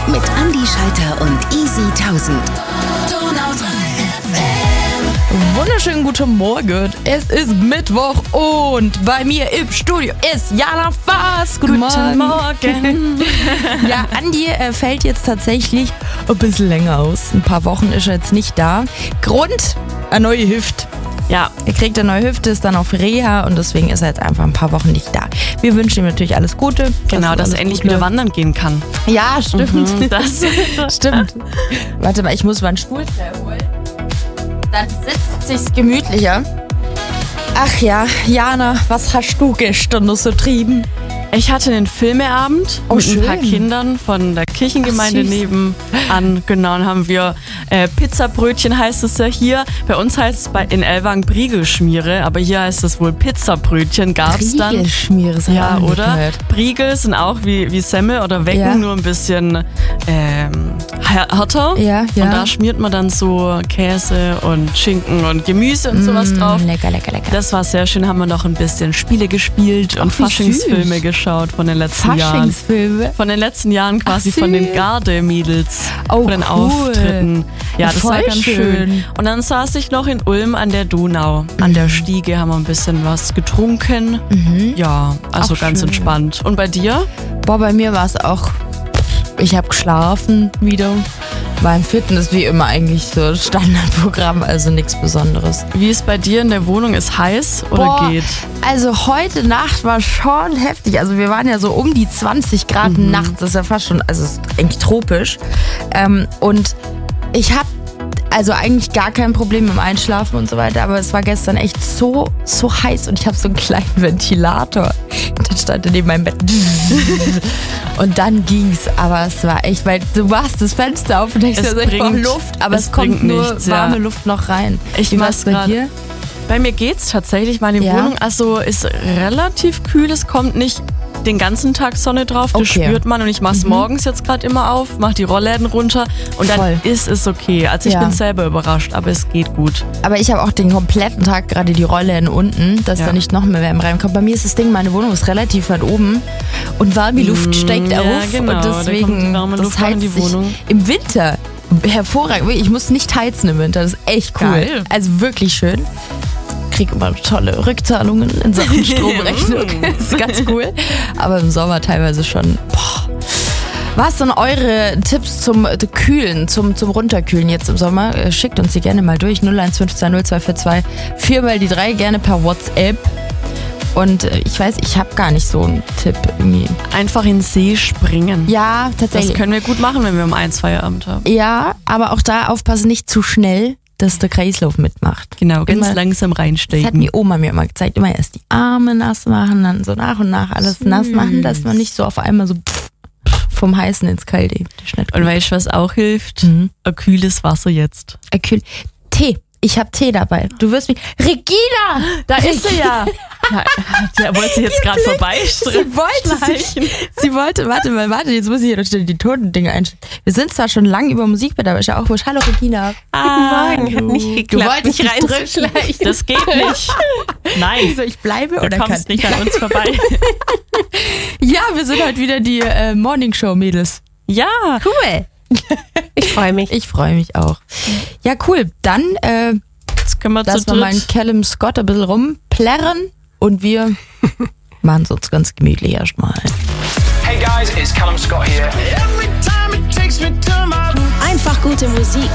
mit Andi Schalter und Easy 1000. Wunderschönen guten Morgen. Es ist Mittwoch und bei mir im Studio ist Jana Faas. Guten Morgen. Ja, Andi fällt jetzt tatsächlich ein bisschen länger aus. Ein paar Wochen ist er jetzt nicht da. Grund, eine neue Hüfte. Ja, er kriegt eine neue Hüfte, ist dann auf Reha und deswegen ist er jetzt einfach ein paar Wochen nicht da. Wir wünschen ihm natürlich alles Gute. Genau, dass er endlich wieder wandern gehen kann. Ja, stimmt. Das stimmt. Warte mal, ich muss mal einen Stuhl holen. Dann sitzt sich's gemütlicher. Ach ja, Jana, was hast du gestern noch so trieben? Ich hatte einen Filmeabend mit schön. ein paar Kindern von der Kirchengemeinde nebenan. Genau, dann haben wir Pizzabrötchen, heißt es ja hier. Bei uns heißt es in Ellwangen Briegelschmiere, aber hier heißt es wohl Pizzabrötchen. Gab's dann. Briegelschmiere, das Ja, hab ich oder? gehört. Briegel sind auch wie Semmel oder Wecken, Ja. nur ein bisschen härter. Ja, ja. Und da schmiert man dann so Käse und Schinken und Gemüse und sowas drauf. Lecker, lecker, lecker. Das war sehr schön, haben wir noch ein bisschen Spiele gespielt und wie Faschingsfilme süß. geschaut von den letzten Jahren. Faschingsfilme? Von den letzten Jahren quasi, Ach, von den süß. Garde-Mädels, Oh, von den cool. Auftritten. Ja, das war Voll ganz schön. Und dann saß ich noch in Ulm an der Donau. An der Stiege haben wir ein bisschen was getrunken. Ja, also Auch ganz schön. entspannt. Und bei dir? Boah, bei mir war es auch, ich habe geschlafen wieder. Beim Fitness wie immer eigentlich so Standardprogramm, also nichts Besonderes. Wie ist bei dir in der Wohnung? Ist heiß oder Boah, geht? Also heute Nacht war schon heftig. Also wir waren ja so um die 20 Grad nachts. Das ist ja fast schon, also es ist eigentlich tropisch. Und ich habe also eigentlich gar kein Problem mit dem Einschlafen und so weiter, aber es war gestern echt so heiß und ich habe so einen kleinen Ventilator. Der stand neben meinem Bett. Und dann ging's, aber es war echt, weil du machst das Fenster auf und denkst dir so, ich brauche Luft, aber es kommt bringt nur nichts, warme ja. Luft noch rein. Ich Wie war's mach's bei grad. dir? Bei mir geht's tatsächlich. Meine Ja? Wohnung ist relativ kühl. Es kommt nicht den ganzen Tag Sonne drauf. Das Okay. spürt man. Und ich mach's morgens jetzt gerade immer auf, mach die Rollläden runter und dann Voll. ist es okay. Also ich Ja. bin selber überrascht, aber es geht gut. Aber ich habe auch den kompletten Tag gerade die Rollläden unten, dass Ja. da nicht noch mehr Wärme reinkommt. Bei mir ist das Ding, meine Wohnung ist relativ weit oben und warme Luft steigt ja, auf genau, und da kommt deswegen die warme das Luft auch in die heizt sich Wohnung. im Winter hervorragend. Ich muss nicht heizen im Winter, das ist echt cool. Geil. Also wirklich schön. Kriege immer tolle Rückzahlungen in Sachen Stromrechnung. Das ist ganz cool. Aber im Sommer teilweise schon. Boah. Was sind eure Tipps zum Kühlen, zum Runterkühlen jetzt im Sommer? Schickt uns die gerne mal durch. 01520 242 4x3, gerne per WhatsApp. Und ich weiß, ich habe gar nicht so einen Tipp irgendwie. Einfach in den See springen. Ja, Das tatsächlich. können wir gut machen, wenn wir um 1 Feierabend haben. Ja, aber auch da aufpassen, nicht zu schnell, dass der Kreislauf mitmacht. Genau, ganz Immer- langsam Das hat reinsteigen. die Oma mir immer gezeigt. Immer erst die Arme nass machen, dann so nach und nach alles nass machen, dass man nicht so auf einmal so vom Heißen ins Kalte. Das ist nicht Und gut. weißt du, was auch hilft? Mhm. Ein kühles Wasser jetzt. Kühl. Tee. Ich habe Tee dabei. Du wirst mich... Regina! Da ist sie ja. Der wollte sie jetzt gerade vorbeistreichen. Sie wollte, warte, jetzt muss ich hier noch schnell die Tonendinge einstellen. Wir sind zwar schon lange über Musik, aber ist ja auch wurscht. Hallo Regina. Guten Morgen, hat nicht Du geklappt, wolltest mich dich reinzuschleichen. Das geht nicht. Nein, So, ich bleibe du oder kann kommst nicht an uns vorbei. Ja, wir sind heute wieder die Morning Show Mädels. Ja, Cool. Ich freue mich. Ich freue mich auch. Ja, cool. Dann jetzt können wir zu lassen wir mal einen dritt. Callum Scott ein bisschen rumplärren und wir machen es uns ganz gemütlich erstmal. Hey guys, it's Callum Scott here. Einfach gute Musik.